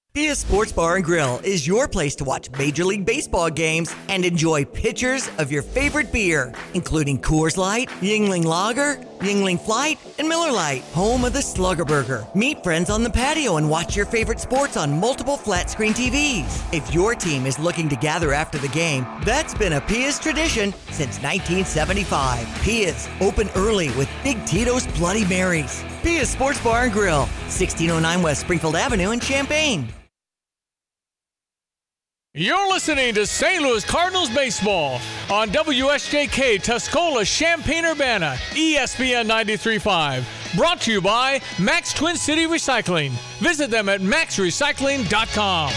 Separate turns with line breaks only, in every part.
Pia Sports Bar and Grill is your place to watch Major League Baseball games and enjoy pitchers of your favorite beer, including Coors Light, Yuengling Lager, Yuengling Flight, and Miller Lite, home of the Slugger Burger. Meet friends on the patio and watch your favorite sports on multiple flat-screen TVs. If your team is looking to gather after the game, that's been a Pia's tradition since 1975. Pia's, open early with Big Tito's Bloody Marys. Pia's Sports Bar and Grill, 1609 West Springfield Avenue in Champaign.
You're listening to St. Louis Cardinals baseball on WSJK Tuscola, Champaign-Urbana, ESPN 93.5. Brought to you by Max Twin City Recycling. Visit them at maxrecycling.com.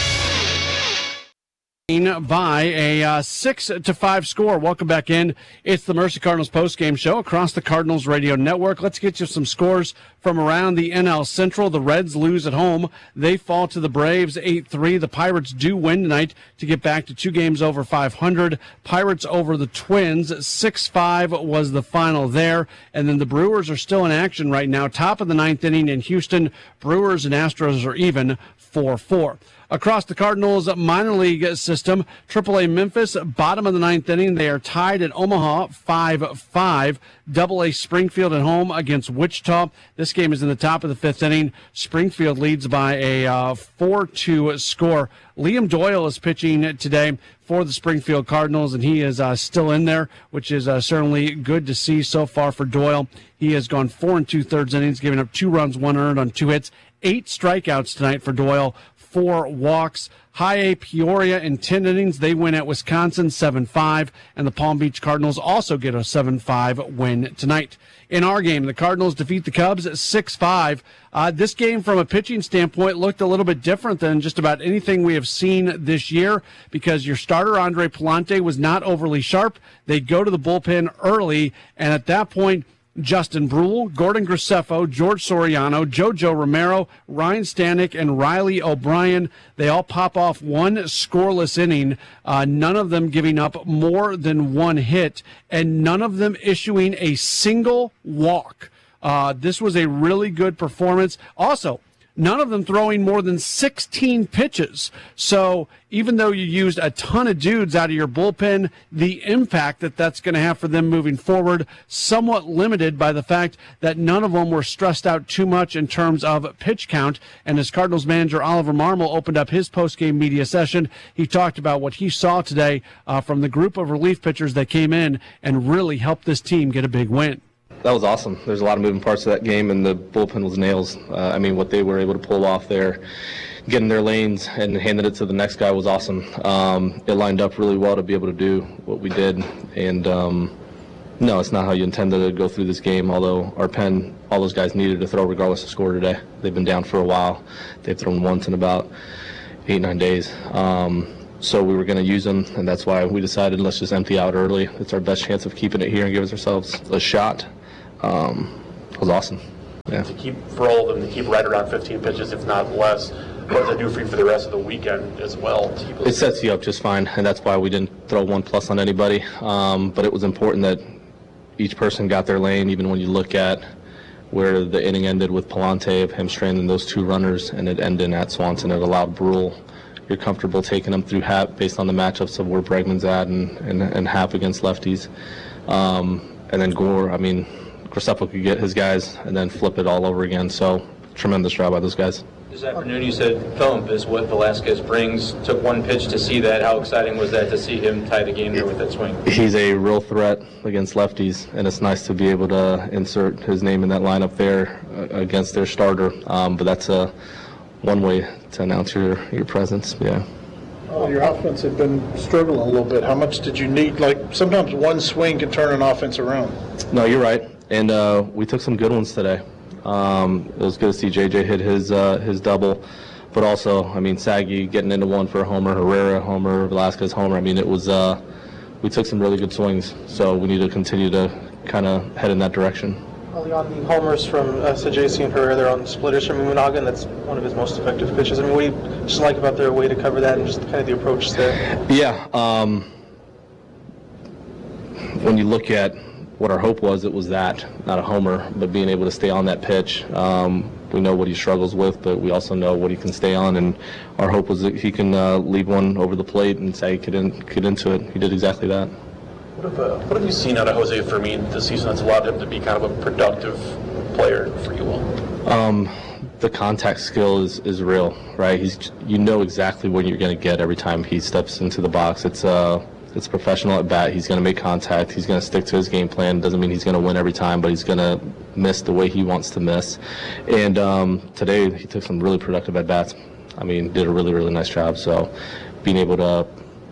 By a 6-5 score. Welcome back in. It's the Mercy Cardinals postgame show across the Cardinals radio network. Let's get you some scores from around the NL Central. The Reds lose at home. They fall to the Braves 8-3. The Pirates do win tonight to get back to 2 games over 500. Pirates over the Twins. 6-5 was the final there. And then the Brewers are still in action right now. Top of the 9th inning in Houston. Brewers and Astros are even 4-4. Across the Cardinals minor league system, AAA Memphis, bottom of the 9th inning. They are tied at Omaha 5-5. AA Springfield at home against Wichita. This game is in the top of the 5th inning. Springfield leads by a 4-2 score. Liam Doyle is pitching today for the Springfield Cardinals, and he is still in there, which is certainly good to see so far for Doyle. He has gone 4 2/3 innings, giving up 2 runs, 1 earned on 2 hits, 8 strikeouts tonight for Doyle. 4 walks. High A Peoria in 10 innings. They win at Wisconsin 7-5, and the Palm Beach Cardinals also get a 7-5 win tonight. In our game, the Cardinals defeat the Cubs 6-5. This game, from a pitching standpoint, looked a little bit different than just about anything we have seen this year because your starter, Andre Palante, was not overly sharp. They go to the bullpen early, and at that point, Justin Brule, Gordon Graceffo, George Soriano, JoJo Romero, Ryan Stanek, and Riley O'Brien. They all pop off 1 scoreless inning, none of them giving up more than 1 hit, and none of them issuing a single walk. This was a really good performance. Also, none of them throwing more than 16 pitches. So even though you used a ton of dudes out of your bullpen, the impact that that's going to have for them moving forward, somewhat limited by the fact that none of them were stressed out too much in terms of pitch count. And as Cardinals manager Oliver Marmol opened up his postgame media session, he talked about what he saw today from the group of relief pitchers that came in and really helped this team get a big win.
That was awesome. There's a lot of moving parts to that game, and the bullpen was nails. What they were able to pull off there, getting their lanes and handing it to the next guy was awesome. It lined up really well to be able to do what we did. And, no, it's not how you intended to go through this game, although our pen, all those guys needed to throw regardless of score today. They've been down for a while. They've thrown once in about 8-9 days. So we were going to use them, and that's why we decided let's just empty out early. It's our best chance of keeping it here and give ourselves a shot. It was awesome. Yeah.
To keep, for all of them, to keep right around 15 pitches, if not less, what does that do for you for the rest of the weekend as well?
It sets you up just fine, and that's why we didn't throw 1+ on anybody. But it was important that each person got their lane, even when you look at where the inning ended with Palante of him straining those 2 runners, and it ended at Swanson. It allowed Brule. You're comfortable taking them through Hap based on the matchups of where Bregman's at and Hap against lefties. And then Gore, Graceffo could get his guys and then flip it all over again. So tremendous job by those guys.
This afternoon you said thump is what Velasquez brings. Took 1 pitch to see that. How exciting was that to see him tie the game there with that swing?
He's a real threat against lefties, and it's nice to be able to insert his name in that lineup there against their starter. But that's one way to announce your presence. Yeah.
Your offense had been struggling a little bit. How much did you need? Like, sometimes 1 swing can turn an offense around.
No, you're right. And we took some good ones today. It was good to see JJ hit his double. But also, Saggy getting into one for a homer, Herrera homer, Velasquez homer. It was we took some really good swings. So we need to continue to kind of head in that direction.
On the homers from Sajaci and Herrera there on splitters from Imanaga, that's one of his most effective pitches. What do you just like about their way to cover that and just kind of the approach there?
Yeah. When you look at what our hope was, it was that, not a homer, but being able to stay on that pitch. we know what he struggles with, but we also know what he can stay on, and our hope was that he can leave one over the plate and say get into it. He did exactly that.
What have you seen out of Jose Fermin this season that's allowed him to be kind of a productive player for you all?
The contact skill is real, right? You know exactly what you're going to get every time he steps into the box. It's professional at bat. He's going to make contact. He's going to stick to his game plan. Doesn't mean he's going to win every time, but he's going to miss the way he wants to miss. And today he took some really productive at bats. I mean, did a really, really nice job. So being able to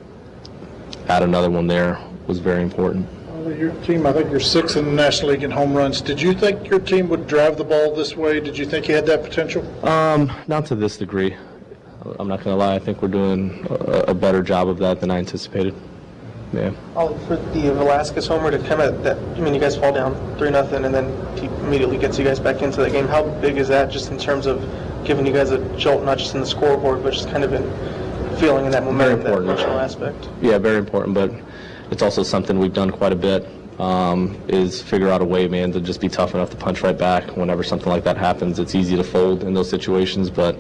add another one there was very important.
Your team, I think you're 6th in the National League in home runs. Did you think your team would drive the ball this way? Did you think you had that potential?
Not to this degree. I'm not going to lie. I think we're doing a better job of that than I anticipated. Yeah.
For the Velasquez homer to come at that, I mean, you guys fall down 3-0, and then he immediately gets you guys back into the game. How big is that, just in terms of giving you guys a jolt, not just in the scoreboard, but just kind of in feeling in that momentum, that emotional aspect?
Yeah, very important, but it's also something we've done quite a bit, is figure out a way, man, to just be tough enough to punch right back whenever something like that happens. It's easy to fold in those situations, but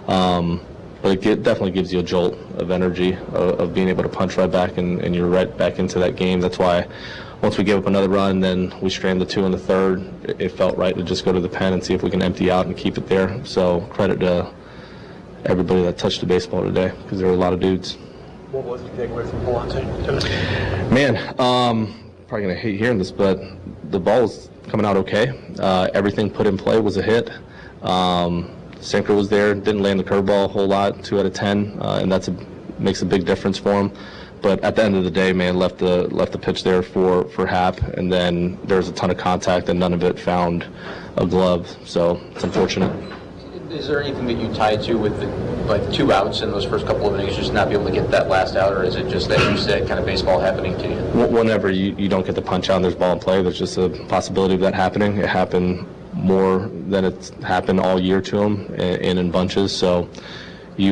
it definitely gives you a jolt of energy of being able to punch right back, and you're right back into that game. That's why once we gave up another run, then we stranded the 2 in the third, it felt right to just go to the pen and see if we can empty out and keep it there. So credit to everybody that touched the baseball today, because there were a lot of dudes.
What was the takeaway from Volante?
Man, probably going to hate hearing this, but the ball's coming out okay. Everything put in play was a hit. Sinker was there, didn't land the curveball a whole lot, 2 out of 10, and makes a big difference for him. But at the end of the day, man, left the pitch there for Hap, and then there was a ton of contact, and none of it found a glove. So it's unfortunate.
Is there anything that you tie to with the 2 outs in those first couple of innings, just not be able to get that last out, or is it just that you said kind of baseball happening to you?
Whenever you don't get the punch out and there's ball in play, there's just a possibility of that happening. It happened more than it's happened all year to him, and in bunches. So you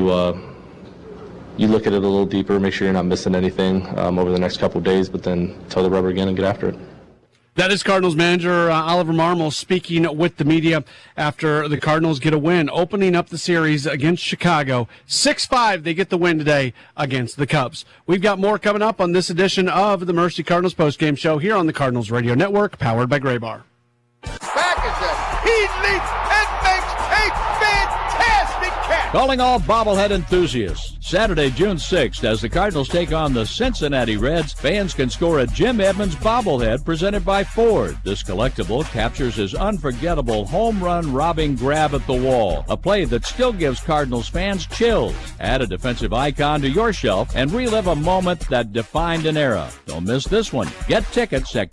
look at it a little deeper, make sure you're not missing anything over the next couple of days, but then toe the rubber again and get after it.
That is Cardinals manager Oliver Marmol speaking with the media after the Cardinals get a win, opening up the series against Chicago. 6-5, they get the win today against the Cubs. We've got more coming up on this edition of the Mercy Cardinals postgame show here on the Cardinals Radio Network, powered by Graybar.
Back is it. He leaps and makes a fantastic catch.
Calling all bobblehead enthusiasts. Saturday, June 6th, as the Cardinals take on the Cincinnati Reds, fans can score a Jim Edmonds bobblehead presented by Ford. This collectible captures his unforgettable home run robbing grab at the wall, a play that still gives Cardinals fans chills. Add a defensive icon to your shelf and relive a moment that defined an era. Don't miss this one. Get tickets at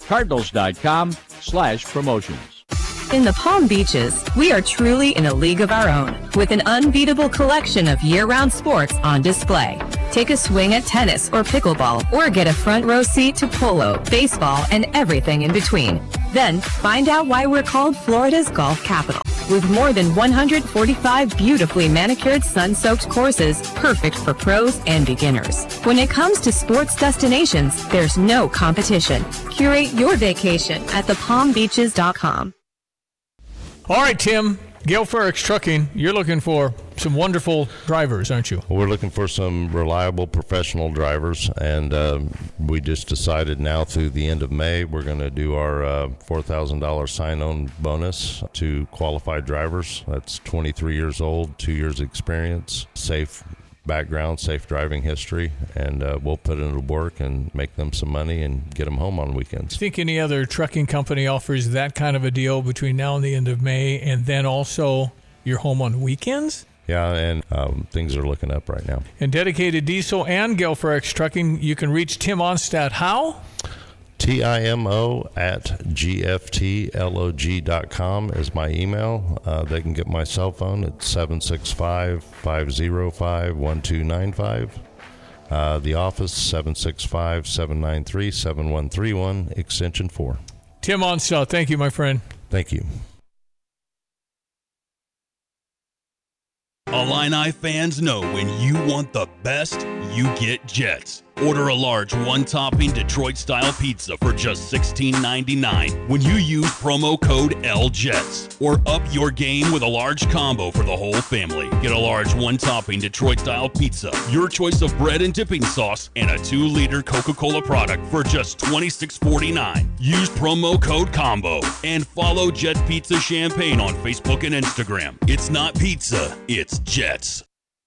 cardinals.com/promotions.
In the Palm Beaches, we are truly in a league of our own, with an unbeatable collection of year-round sports on display. Take a swing at tennis or pickleball, or get a front row seat to polo, baseball, and everything in between. Then, find out why we're called Florida's golf capital. With more than 145 beautifully manicured, sun-soaked courses, perfect for pros and beginners. When it comes to sports destinations, there's no competition. Curate your vacation at thepalmbeaches.com.
All right, Tim, Gale Ferrex Trucking, you're looking for some wonderful drivers, aren't you?
We're looking for some reliable professional drivers, and we just decided now through the end of May we're going to do our $4,000 sign-on bonus to qualified drivers. That's 23 years old, 2 years experience, safe background, safe driving history, and we'll put it into work and make them some money and get them home on weekends.
Do you think any other trucking company offers that kind of a deal between now and the end of May, and then also you're home on weekends?
Yeah, and things are looking up right now.
And Dedicated Diesel and Gale Ferrex Trucking, you can reach Tim Onstadt how?
TIMO@GFTLOG.com is my email. They can get my cell phone at 765-505-1295. The office, 765-793-7131, extension 4.
Tim Onstadt, thank you, my friend.
Thank you.
Illini fans know when you want the best, you get Jets. Order a large one-topping Detroit-style pizza for just $16.99 when you use promo code LJETS. Or up your game with a large combo for the whole family. Get a large one-topping Detroit-style pizza, your choice of bread and dipping sauce, and a 2-liter Coca-Cola product for just $26.49. Use promo code COMBO and follow Jets Pizza Champaign on Facebook and Instagram. It's not pizza, it's Jets.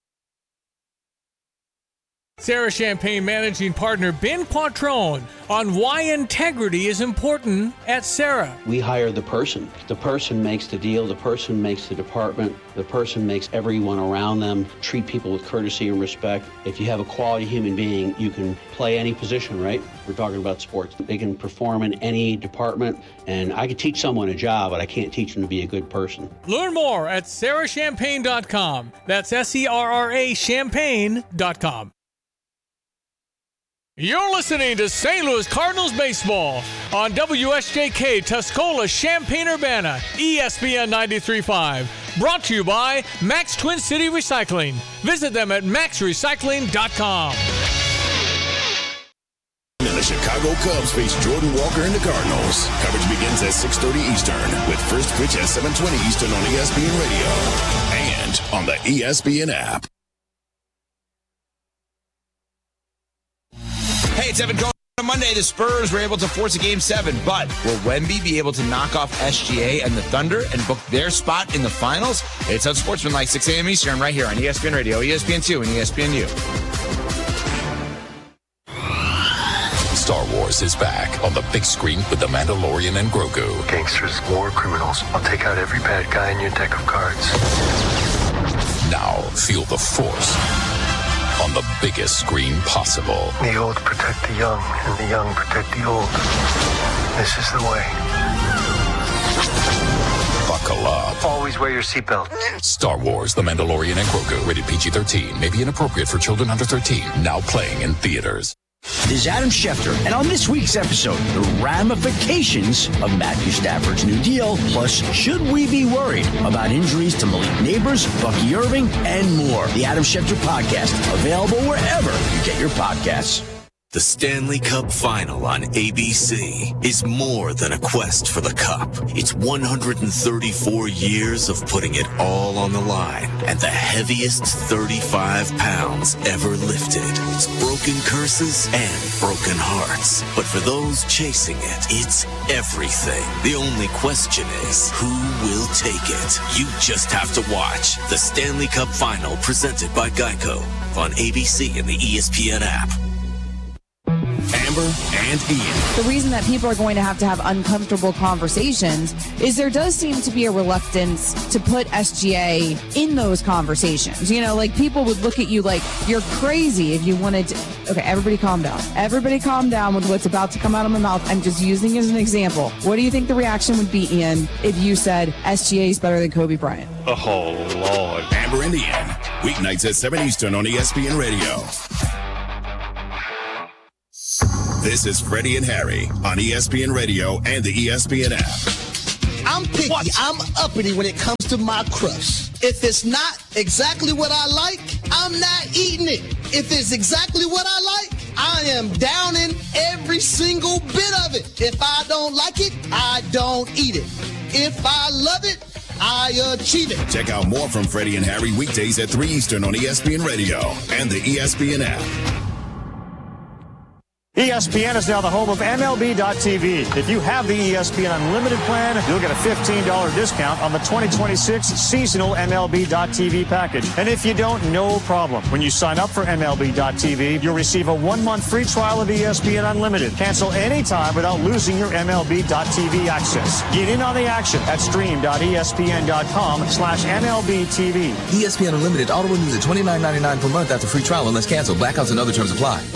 Sarah Champagne Managing Partner Ben Quattrone on why integrity is important at Sarah.
We hire the person. The person makes the deal. The person makes the department. The person makes everyone around them treat people with courtesy and respect. If you have a quality human being, you can play any position, right? We're talking about sports. They can perform in any department, and I could teach someone a job, but I can't teach them to be a good person.
Learn more at sarahchampagne.com. That's SERRA champagne.com. You're listening to St. Louis Cardinals baseball on WSJK Tuscola Champaign-Urbana, ESPN 93.5. Brought to you by Max Twin City Recycling. Visit them at maxrecycling.com.
The Chicago Cubs face Jordan Walker and the Cardinals. Coverage begins at 6:30 Eastern with first pitch at 7:20 Eastern on ESPN Radio and on the ESPN app.
Hey, it's Evan Cohen. On Monday, the Spurs were able to force a Game 7, but will Wemby be able to knock off SGA and the Thunder and book their spot in the finals? It's Unsportsmanlike, 6 a.m. Eastern, right here on ESPN Radio, ESPN2, and ESPNU.
Star Wars is back on the big screen with The Mandalorian and Grogu.
Gangsters, war criminals. I'll take out every bad guy in your deck of cards.
Now feel the Force on the biggest screen possible.
The old protect the young, and the young protect the old. This is the way.
Buckle up.
Always wear your seatbelt.
Star Wars, The Mandalorian and Grogu. Rated PG-13. May be inappropriate for children under 13. Now playing in theaters.
This is Adam Schefter, and on this week's episode, the ramifications of Matthew Stafford's new deal, plus should we be worried about injuries to Malik Neighbors, Bucky Irving, and more. The Adam Schefter Podcast, available wherever you get your podcasts.
The Stanley Cup Final on ABC is more than a quest for the cup. It's 134 years of putting it all on the line and the heaviest 35 pounds ever lifted. It's broken curses and broken hearts. But for those chasing it, it's everything. The only question is, who will take it? You just have to watch the Stanley Cup Final presented by Geico on ABC and the ESPN app.
Amber and Ian.
The reason that people are going to have uncomfortable conversations is there does seem to be a reluctance to put SGA in those conversations. You know, like people would look at you like you're crazy if you wanted to. Okay, everybody calm down. Everybody calm down with what's about to come out of my mouth. I'm just using it as an example. What do you think the reaction would be, Ian, if you said SGA is better than Kobe Bryant?
Oh, Lord. Amber and Ian. Weeknights at 7 Eastern on ESPN Radio. This is Freddie and Harry on ESPN Radio and the ESPN app.
I'm picky. I'm uppity when it comes to my crust. If it's not exactly what I like, I'm not eating it. If it's exactly what I like, I am downing every single bit of it. If I don't like it, I don't eat it. If I love it, I achieve it.
Check out more from Freddie and Harry weekdays at 3 Eastern on ESPN Radio and the ESPN app.
ESPN is now the home of MLB.tv. If you have the ESPN Unlimited plan, you'll get a $15 discount on the 2026 seasonal MLB.tv package. And if you don't, no problem. When you sign up for MLB.tv, you'll receive a 1-month free trial of ESPN Unlimited. Cancel anytime without losing your MLB.tv access. Get in on the action at stream.espn.com/MLBTV.
ESPN Unlimited auto renews at $29.99 per month after free trial unless canceled. Blackouts and other terms apply.